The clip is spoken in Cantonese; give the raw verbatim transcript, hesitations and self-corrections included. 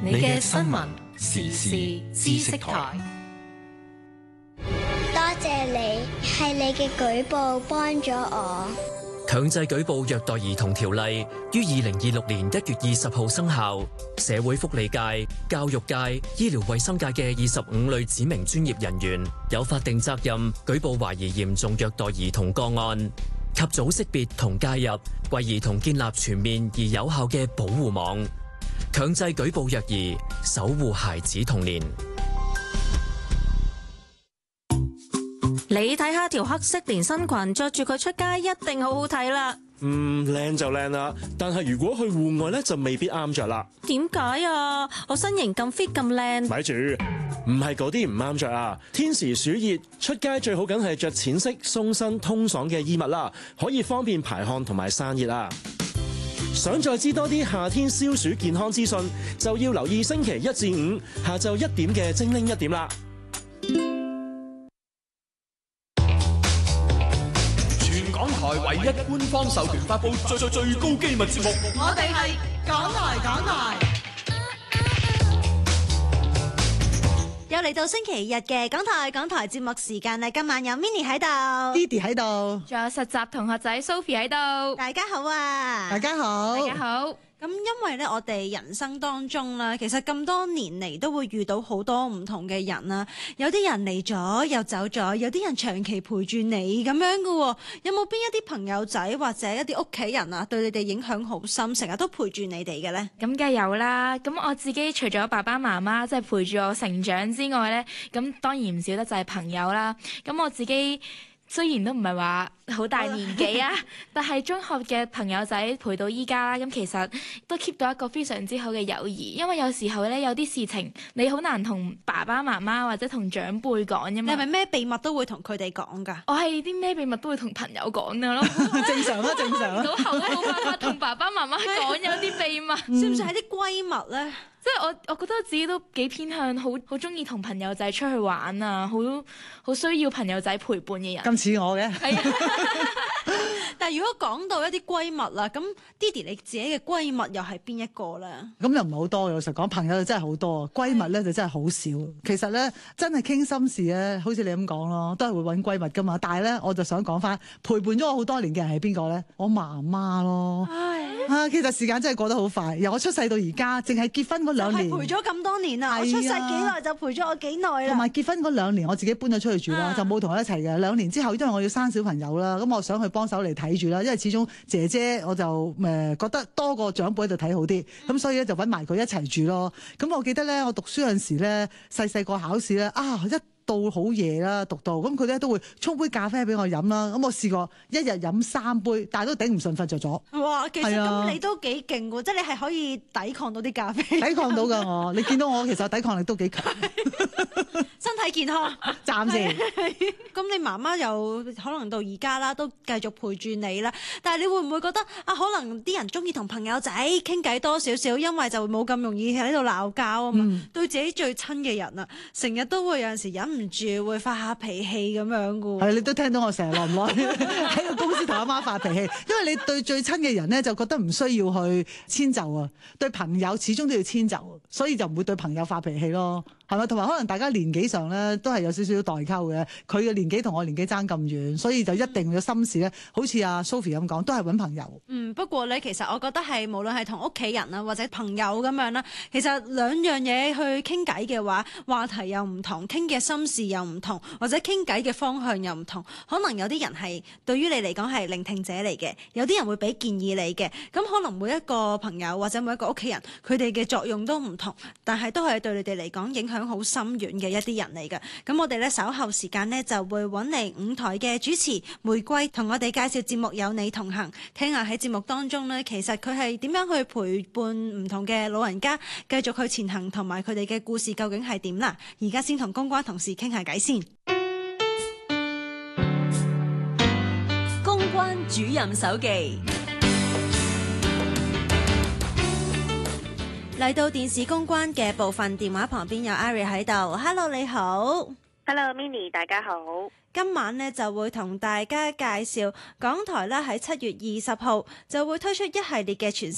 你嘅新聞時事知識台。 多謝你，係你嘅舉報幫咗我。 強制舉報虐待兒童條例於二零二六年一月二十號生效。社會福利界、教育界、醫療衛生界嘅二十五類指明專業人員有法定責任舉報懷疑嚴重虐待兒童個案，及早識別同介入，為兒童建立全面而有效嘅保護網。強制舉報虐兒，守護孩子童年。 你睇下條黑色連身裙，着住佢出街一定好好睇啦。 嗯，靚就靚啦，但係如果去戶外咧，就未必啱着啦。 點解啊？我身形咁 fit 咁靚。 咪住，唔係嗰啲唔啱着啊！天時暑熱，出街最好梗係着淺色、鬆身、通爽嘅衣物啦，可以方便排汗同埋散熱啊！想再知多啲夏天消暑健康資訊，就要留意星期一至五下晝一點嘅精靈一點啦。 全港台唯一官方授權發布最最最高機密節目， 我哋係港台港台。 又嚟到星期日嘅港台港台節目時間啦！今晚有 Minnie 喺度 Didi 喺度， 仲有實習同學仔 Sophie 喺度。 大家好啊！ 大家好， 大家好。 咁因為咧，我哋人生當中啦，其實咁多年嚟都會遇到好多唔同嘅人啦。有啲人嚟咗又走咗，有啲人長期陪住你咁樣噶。有冇邊一啲朋友仔或者一啲屋企人啊，對你哋影響好深，成日都陪住你哋嘅咧？ 咁梗係有啦。咁我自己除咗爸爸媽媽即係陪住我成長之外咧，咁當然唔少得就係朋友啦。咁我自己雖然都唔係話好大年紀啊，但係中學嘅朋友仔陪到依家啦，咁其實都 keep 到一個非常之好嘅友誼。因為有時候咧，有啲事情你好難同爸爸媽媽或者同長輩講㗎嘛。 你係咪咩秘密都會同佢哋講㗎？ 我係啲咩秘密都會同朋友講㗎咯。 正常啦，正常啦。 到後都冇辦法同爸爸媽媽講有啲秘密， 嗯、算唔算係啲閨蜜咧？ 即係我，我覺得我自己都幾偏向好好中意同朋友仔出去玩啊，好好需要朋友仔陪伴嘅人。 咁似我嘅。係啊。 但係如果講到一啲閨蜜啦，咁 Didi 你自己嘅閨蜜又係邊一個咧？ 咁又唔係好多嘅，老實講，朋友就真係好多，閨蜜咧就真係好少。其實咧，真係傾心事咧，好似你咁講咯，都係會揾閨蜜噶嘛。但係咧，我就想講翻陪伴咗我好多年嘅人係邊個咧？我媽媽咯。唉啊，其實時間真係過得好快，由我出世到而家，淨係結婚嗰兩年， 就係陪咗咁多年啦。我出世幾耐就陪咗我幾耐啦。 同埋結婚嗰兩年，我自己搬咗出去住啦，啊、就冇同佢一齊嘅。兩年之後，因為我要生小朋友啦，咁我想去幫手嚟睇住啦。因為始終姐姐我就誒覺得多個長輩喺度睇好啲，咁、嗯、所以咧就揾埋佢一齊住咯。咁我記得咧，我讀書嗰陣時咧，細細個考試咧，啊一到好夜啦，讀到咁佢咧都會沖杯咖啡俾我飲啦。咁我試過一日飲三杯，但係都頂唔順，瞓着咗。 哇！其實咁、 啊、 你都幾勁喎，即係你係可以抵抗到啲咖啡。 抵抗到㗎我，你見到我其實抵抗力都幾強。 身體健康， 暫時。 咁你媽媽又可能到而家啦，都繼續陪住你啦。但係你會唔會覺得啊？可能啲人中意同朋友仔傾偈多少少，因為就冇咁容易喺度鬧交啊嘛。嗯、對自己最親嘅人啊，成日都會有陣時忍唔住會發下脾氣咁樣噶。 係，你都聽到我成日耐唔耐喺個公司同阿媽發脾氣，因為你對最親嘅人咧就覺得唔需要去遷就啊，對朋友始終都要遷就，所以就唔會對朋友發脾氣咯。係咪？同埋可能大家年紀上咧都係有少少代溝嘅，佢嘅年紀同我年紀爭咁遠，所以就一定有心事咧。好似阿 Sophie 咁講，都係揾朋友。 嗯，不過咧，其實我覺得係無論係同屋企人啊，或者朋友咁樣啦，其實兩樣嘢去傾偈嘅話，話題又唔同，傾嘅心事又唔同，或者傾偈嘅方向又唔同。可能有啲人係對於你嚟講係聆聽者嚟嘅，有啲人會俾建議你嘅。咁可能每一個朋友或者每一個屋企人，佢哋嘅作用都唔同，但係都係對你哋嚟講影響響好深遠嘅一啲人嚟嘅，咁我哋咧稍後時間呢，就會揾嚟五台嘅主持玫瑰同我哋介紹節目有你同行，聽下喺節目當中呢，其實佢係點樣去陪伴唔同嘅老人家繼續去前行，同埋佢哋嘅故事究竟係點啦？而家先同公關同事傾下偈先。 公關主任手記。 嚟到電視公關嘅部分，電話旁邊有 Ari 喺度。Hello， 你好。 Hello Minnie， 大家好。 今晚呢就會同大家介紹港台啦，喺七月二十號就會推出一系列嘅全